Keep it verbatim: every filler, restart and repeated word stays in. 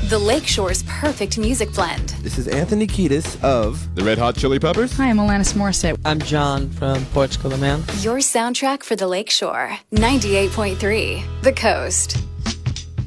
the Lakeshore's perfect music blend. This is Anthony Kiedis of the Red Hot Chili Peppers. Hi, I'm Alanis Morissette. I'm John from Portugal the Man. Your soundtrack for the Lakeshore. ninety-eight point three, The Coast.